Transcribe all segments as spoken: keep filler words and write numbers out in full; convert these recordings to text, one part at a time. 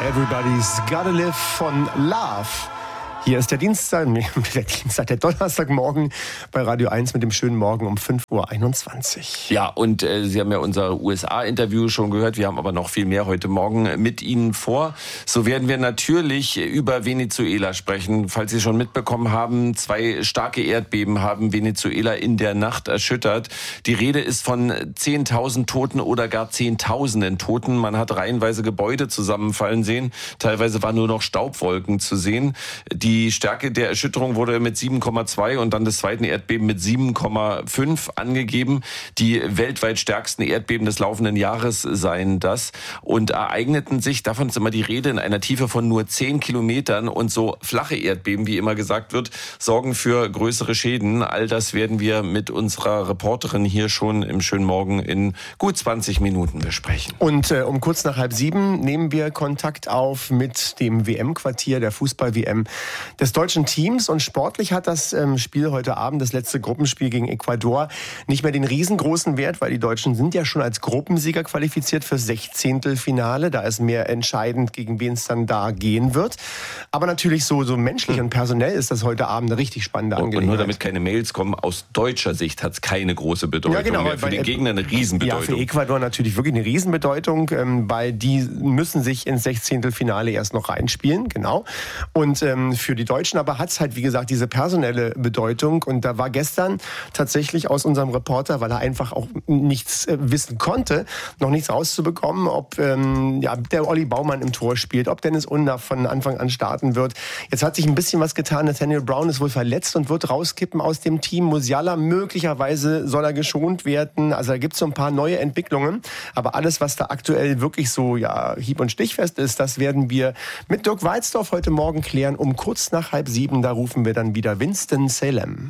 Everybody's Gotta Live von Love. Hier ist der Dienstag, der Dienstag, der Donnerstagmorgen bei Radio eins mit dem schönen Morgen um fünf Uhr einundzwanzig. Ja, und äh, Sie haben ja unser U S A-Interview schon gehört. Wir haben aber noch viel mehr heute Morgen mit Ihnen vor. So werden wir natürlich über Venezuela sprechen. Falls Sie schon mitbekommen haben, zwei starke Erdbeben haben Venezuela in der Nacht erschüttert. Die Rede ist von zehntausend Toten oder gar Zehntausenden Toten. Man hat reihenweise Gebäude zusammenfallen sehen. Teilweise waren nur noch Staubwolken zu sehen. Die Die Stärke der Erschütterung wurde mit sieben Komma zwei und dann des zweiten Erdbeben mit sieben Komma fünf angegeben. Die weltweit stärksten Erdbeben des laufenden Jahres seien das und ereigneten sich, davon ist immer die Rede, in einer Tiefe von nur zehn Kilometern. Und so flache Erdbeben, wie immer gesagt wird, sorgen für größere Schäden. All das werden wir mit unserer Reporterin hier schon im schönen Morgen in gut zwanzig Minuten besprechen. Und äh, um kurz nach halb sieben nehmen wir Kontakt auf mit dem W M-Quartier der Fußball-W M des deutschen Teams. Und sportlich hat das ähm, Spiel heute Abend, das letzte Gruppenspiel gegen Ecuador, nicht mehr den riesengroßen Wert, weil die Deutschen sind ja schon als Gruppensieger qualifiziert fürs Sechzehntelfinale. Da ist mehr entscheidend, gegen wen es dann da gehen wird. Aber natürlich so, so menschlich und personell ist das heute Abend eine richtig spannende Angelegenheit. Und nur damit keine Mails kommen, aus deutscher Sicht hat es keine große Bedeutung ja, genau, mehr. Für den Gegner eine Riesenbedeutung. Ja, für Ecuador natürlich wirklich eine Riesenbedeutung, ähm, weil die müssen sich ins Sechzehntelfinale erst noch reinspielen, genau. Und ähm, für die Deutschen aber hat es halt, wie gesagt, diese personelle Bedeutung. Und da war gestern tatsächlich aus unserem Reporter, weil er einfach auch nichts äh, wissen konnte, noch nichts rauszubekommen, ob ähm, ja, der Olli Baumann im Tor spielt, ob Dennis Undaff von Anfang an starten wird. Jetzt hat sich ein bisschen was getan. Nathaniel Brown ist wohl verletzt und wird rauskippen aus dem Team. Musiala möglicherweise soll er geschont werden. Also da gibt es so ein paar neue Entwicklungen. Aber alles, was da aktuell wirklich so ja hieb- und stichfest ist, das werden wir mit Dirk Weizdorf heute Morgen klären, um kurz nach halb sieben. Da rufen wir dann wieder Winston-Salem.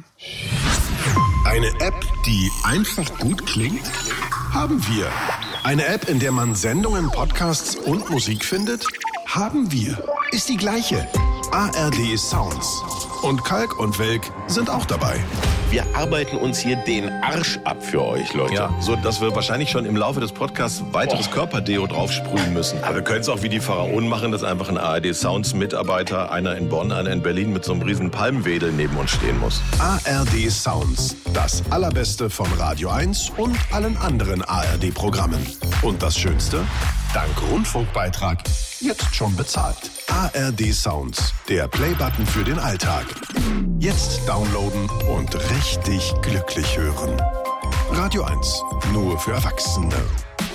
Eine App, die einfach gut klingt? Haben wir. Eine App, in der man Sendungen, Podcasts und Musik findet? Haben wir. Ist die gleiche. A R D Sounds. Und Kalk und Welk sind auch dabei. Wir arbeiten uns hier den Arsch ab für euch, Leute. Ja, so dass wir wahrscheinlich schon im Laufe des Podcasts weiteres oh. Körperdeo draufsprühen müssen. Aber wir können es auch wie die Pharaonen machen, dass einfach ein A R D Sounds Mitarbeiter, einer in Bonn, einer in Berlin, mit so einem riesen Palmwedel neben uns stehen muss. A R D Sounds. Das Allerbeste von Radio eins und allen anderen A R D-Programmen. Und das Schönste? Dank Rundfunkbeitrag jetzt schon bezahlt. A R D Sounds, der Playbutton für den Alltag. Jetzt downloaden und richtig glücklich hören. Radio eins, nur für Erwachsene.